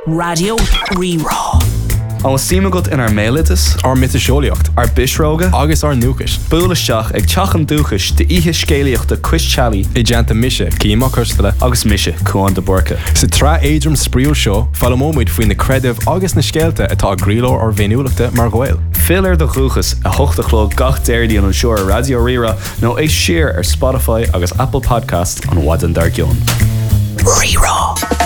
Radio Rerá. An símagat in ar mélitas, ar mitaseolaíocht, ar bisróga, agus ar núchas. Búlaisteach ag teachan dúchas de ihe scéalaíochta Cuistealaí I deanta mise, címa chuirstala. agus mise chuan de borca. Sa tra éidrim spríú seo, fallamóid faoin na credibh agus na scéalta atá gríló ar bhéniúlachta mar ghail. Fill de chuchas a hochtachló gach déirdí an seoir Radio Rerá nó é siar ar Spotify agus Apple Podcast an Wadan Dargion. Rerá.